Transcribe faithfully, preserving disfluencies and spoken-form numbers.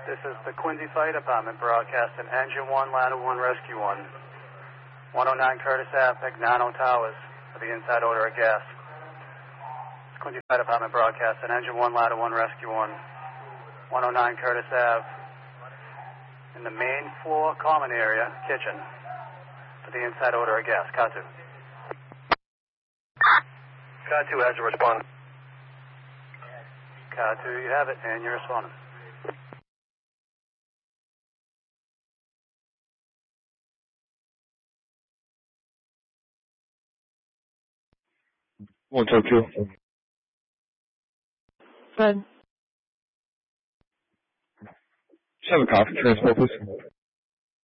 This is the Quincy Fire Department broadcasting Engine one, Ladder one, Rescue one. one oh nine Curtis Avenue, Magnano Towers, for the inside odor of gas. It's Quincy Fire Department broadcasting Engine one, Ladder one, Rescue one. one oh nine Curtis Avenue, in the main floor common area, kitchen, for the inside odor of gas. Car two. Car two has a response. Car two, you have it, and you're responding. One Tokyo. Fred. Just have a coffee transport, please.